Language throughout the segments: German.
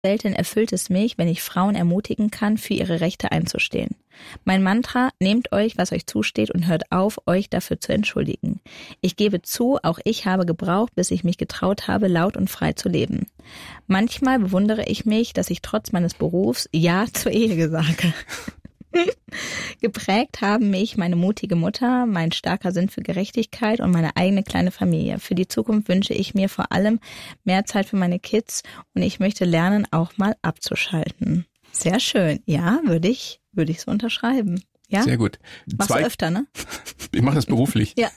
Selten erfüllt es mich, wenn ich Frauen ermutigen kann, für ihre Rechte einzustehen. Mein Mantra: Nehmt euch, was euch zusteht und hört auf, euch dafür zu entschuldigen. Ich gebe zu, auch ich habe gebraucht, bis ich mich getraut habe, laut und frei zu leben. Manchmal bewundere ich mich, dass ich trotz meines Berufs Ja zur Ehe sage. Geprägt haben mich meine mutige Mutter, mein starker Sinn für Gerechtigkeit und meine eigene kleine Familie. Für die Zukunft wünsche ich mir vor allem mehr Zeit für meine Kids und ich möchte lernen, auch mal abzuschalten. Sehr schön. Ja, würde ich so unterschreiben. Ja? Sehr gut. Machst du öfter, ne? Ich mache das beruflich. Ja.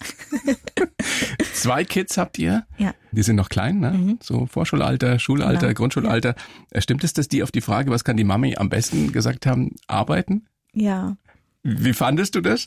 2 Kids habt ihr? Ja. Die sind noch klein, ne? Mhm. So Vorschulalter, Schulalter, Genau. Grundschulalter. Stimmt es, dass die auf die Frage, was kann die Mami am besten, gesagt haben, arbeiten? Ja. Wie fandest du das?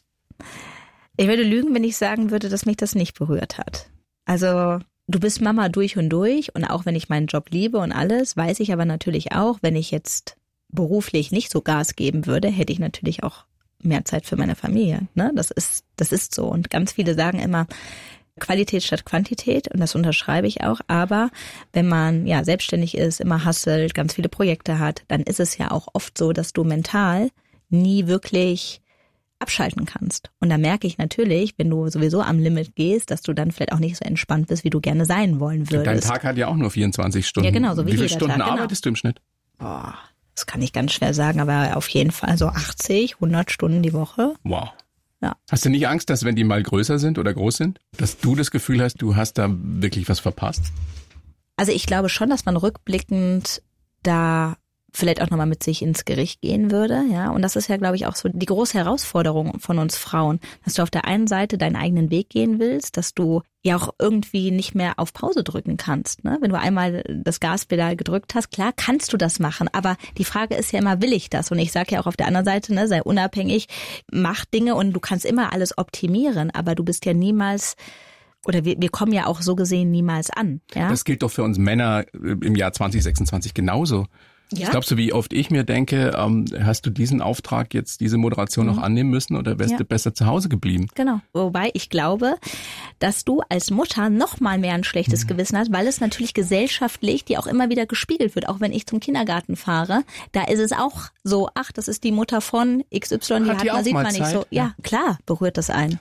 Ich würde lügen, wenn ich sagen würde, dass mich das nicht berührt hat. Also du bist Mama durch und auch wenn ich meinen Job liebe und alles, weiß ich aber natürlich auch, wenn ich jetzt beruflich nicht so Gas geben würde, hätte ich natürlich auch mehr Zeit für meine Familie. Ne? Das ist so. Und ganz viele sagen immer Qualität statt Quantität und das unterschreibe ich auch. Aber wenn man ja selbstständig ist, immer hustelt, ganz viele Projekte hat, dann ist es ja auch oft so, dass du mental nie wirklich abschalten kannst. Und da merke ich natürlich, wenn du sowieso am Limit gehst, dass du dann vielleicht auch nicht so entspannt bist, wie du gerne sein wollen würdest. Dein Tag hat ja auch nur 24 Stunden. Ja, genau, so wie viele jeder Stunden Tag, arbeitest du im Schnitt? Das kann ich ganz schwer sagen, aber auf jeden Fall so 80, 100 Stunden die Woche. Wow. Ja. Hast du nicht Angst, dass wenn die mal größer sind oder groß sind, dass du das Gefühl hast, du hast da wirklich was verpasst? Also ich glaube schon, dass man rückblickend da vielleicht auch nochmal mit sich ins Gericht gehen würde, ja. Und das ist ja, glaube ich, auch so die große Herausforderung von uns Frauen, dass du auf der einen Seite deinen eigenen Weg gehen willst, dass du ja auch irgendwie nicht mehr auf Pause drücken kannst, ne? Wenn du einmal das Gaspedal gedrückt hast, klar kannst du das machen, aber die Frage ist ja immer, will ich das? Und ich sage ja auch auf der anderen Seite, ne, sei unabhängig, mach Dinge und du kannst immer alles optimieren, aber du bist ja niemals, oder wir kommen ja auch so gesehen niemals an, ja. Das gilt doch für uns Männer im Jahr 2026 genauso. Ja? Glaubst du, wie oft ich mir denke, hast du diesen Auftrag jetzt, diese Moderation noch annehmen müssen oder wärst du besser zu Hause geblieben? Genau. Wobei ich glaube, dass du als Mutter noch mal mehr ein schlechtes Gewissen hast, weil es natürlich gesellschaftlich dir auch immer wieder gespiegelt wird. Auch wenn ich zum Kindergarten fahre, da ist es auch so, ach, das ist die Mutter von XY, sieht man nicht so. Ja, klar, berührt das ein.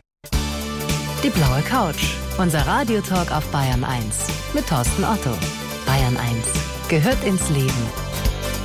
Die blaue Couch. Unser Radiotalk auf Bayern 1 mit Thorsten Otto. Bayern 1 gehört ins Leben.